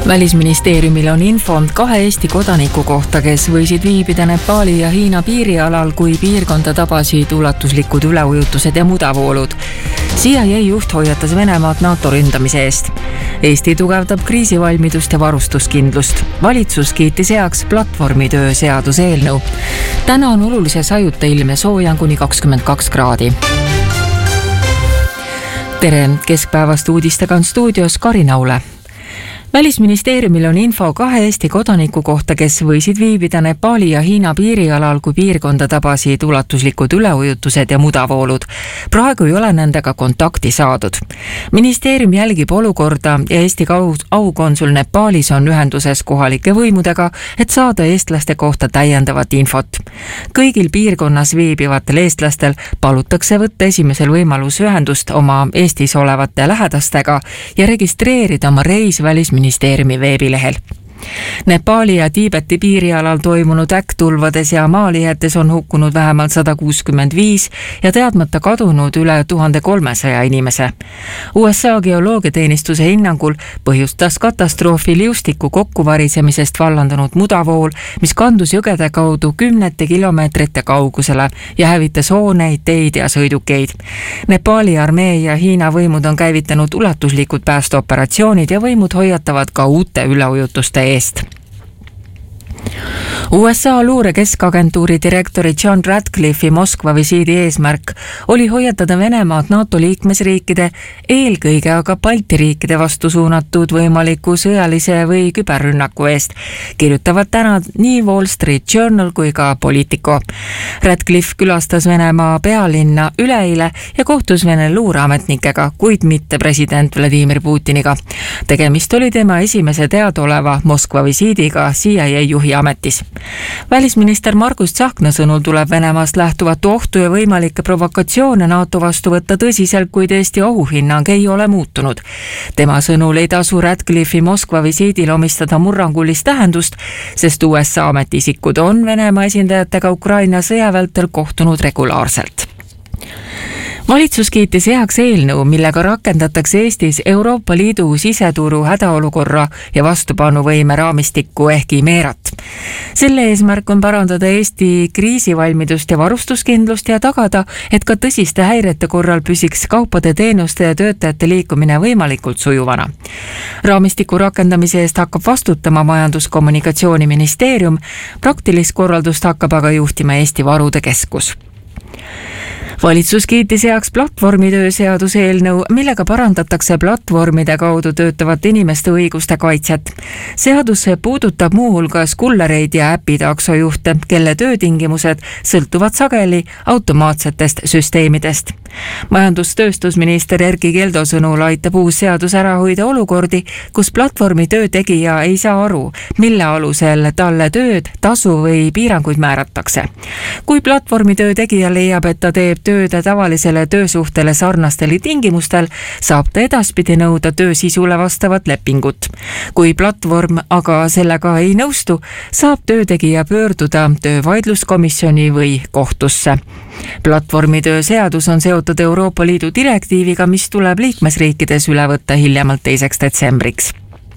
Välisministeeriumil on info 2 Eesti kodaniku kohta, kes võisid viibida Nepali ja Hiina piirialal, kui piirkonda tabasid ulatuslikud üleujutused ja mudavoolud. CIA juht hoiatas Venemaad NATO ründamise eest. Eesti tugevdab kriisivalmidust ja varustuskindlust. Valitsus kiitis heaks platvormitöö seaduse eelnõu. Täna on olulise sajuta ilm ja sooja kuni 22 kraadi. Tere, keskpäevast uudistega on stuudios Karin Aule. Välisministeeriumil on info 2 Eesti kodaniku kohta, kes võisid viibida Nepali ja Hiina piirialal, kui piirkonda tabasid ulatuslikud üleujutused ja mudavoolud. Praegu ei ole nendega kontakti saadud. Ministeerium jälgib olukorda ja Eesti aukonsul Nepalis on ühenduses kohalike võimudega, et saada eestlaste kohta täiendavat infot. Kõigil piirkonnas viibivatel eestlastel palutakse võtta esimesel võimalus ühendust oma Eestis olevate lähedastega ja registreerida oma reis Välisministeeriumi veebilehel. Nepali ja Tiibeti piirialal toimunud äkktulvades ja maalihetes on hukkunud vähemalt 165 ja teadmata kadunud üle 1300 inimese. USA geoloogiateenistuse hinnangul põhjustas katastroofi liustiku kokkuvarisemisest vallandunud mudavool, mis kandus jõgede kaudu 10 kilomeetrite kaugusele ja hävitas hooneid, teid ja sõidukeid. Nepali armee ja Hiina võimud on käivitanud ulatuslikud päästeoperatsioonid ja võimud hoiatavad ka uute üleujutuste eest. USA luure keskagentuuri direktori John Ratcliffe'i Moskva visiidi eesmärk oli hoiatada Venemaad NATO liikmesriikide, eelkõige aga Balti riikide vastu suunatud võimaliku sõjalise või küberrünnaku eest, kirjutavad täna nii Wall Street Journal kui ka Politico. Ratcliffe külastas Venemaa pealinna üleeile ja kohtus Vene luureametnikega, kuid mitte president Vladimir Putiniga. Tegemist oli tema esimese teadaoleva Moskva visiidiga CIA juhi ametis. Välisminister Margus Tsahkna sõnul tuleb Venemaast lähtuvat ohtu ja võimalikke provokatsioone NATO vastu võtta tõsiselt, kuid Eesti ohuhinnang ei ole muutunud. Tema sõnul ei tasu Ratcliffe'i Moskva visiidil omistada murrangulist tähendust, sest USA ametiisikud on Venemaa esindajatega Ukraina sõja vältel kohtunud regulaarselt. Valitsus kiitis heaks eelnõu, millega rakendatakse Eestis Euroopa Liidu siseturu hädaolukorra ja vastupanuvõime raamistikku ehk IMERAT. Selle eesmärk on parandada Eesti kriisivalmidust ja varustuskindlust ja tagada, et ka tõsiste häirete korral püsiks kaupade, teenuste ja töötajate liikumine võimalikult sujuvana. Raamistiku rakendamise eest hakkab vastutama Majandus-Kommunikatsiooniministeerium, praktilist korraldust hakkab aga juhtima Eesti Varude Keskus. Valitsus kiitis heaks platvormitöö seaduse eelnõu, millega parandatakse platvormide kaudu töötavate inimeste õiguste kaitset. Seadus puudutab muuhulgas kullereid ja äpitaksojuhte, kelle töötingimused sõltuvad sageli automaatsetest süsteemidest. Majandustööstusminister Erkki Keldo sõnul aitab uus seadus ära hoida olukordi, kus platvormi töötegija ei saa aru, mille alusel talle tööd, tasu või piiranguid määratakse. Kui platvormi töötegija leiab, et ta teeb tööd tavalisele töösuhtele sarnastele tingimustel, saab ta edaspidi nõuda töö sisule vastavat lepingut. Kui platvorm aga sellega ei nõustu, saab töötegija pöörduda töövaidluskomisjoni või kohtusse. Platvormitöö seadus on seotud Euroopa Liidu direktiiviga, mis tuleb liikmesriikides üle võtta hiljemalt 2. detsembriks.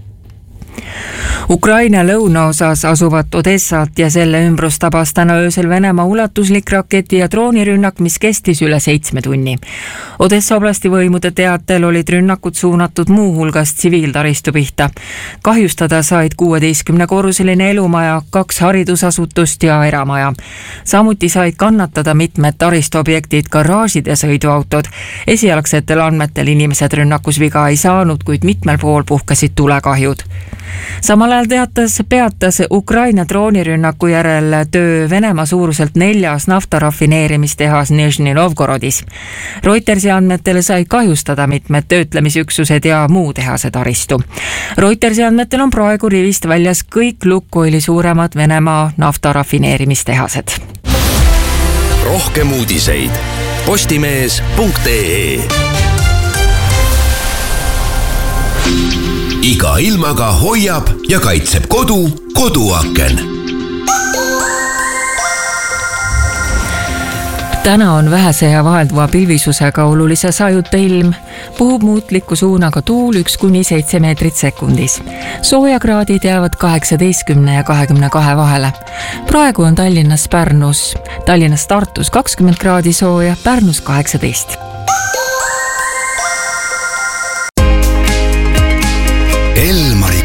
Ukraina lõunaosas asuvat Odessat ja selle ümbrust tabas täna öösel Venemaa ulatuslik raketi- ja droonirünnak, mis kestis üle 7 tunni. Odessa oblasti võimude teatel olid rünnakud suunatud muuhulgas tsiviiltaristu pihta. Kahjustada said 16-korruseline elumaja, 2 haridusasutust ja eramaja. Samuti said kannatada mitmed taristuobjektid, garaažid ja sõiduautod. Esialgsetel andmetel inimesed rünnakus viga ei saanud, kuid mitmel pool puhkesid tulekahjud. Samal ajal peatas Ukraina droonirünnaku järel töö Venemaa suuruselt 4. naftarafineerimistehas Nižni Novgorodis. Reutersi andmetel sai kahjustada mitmed töötlemisüksused ja muu tehase taristu. Reutersi andmetel on praegu rivist väljas kõik Lukoili suuremad Venemaa naftarafineerimistehased. Rohkem uudiseid postimees.ee. Iga ilmaga hoiab ja kaitseb koduaken. Täna on vähese ja vahelduva pilvisusega olulise sajuta ilm. puhub muutliku suunaga tuul 1–7 meetrit sekundis. Soojakraadid jäävad 18 ja 22 vahele. Praegu on Tallinnas Tartus 20 kraadi sooja, Pärnus 18. Elmari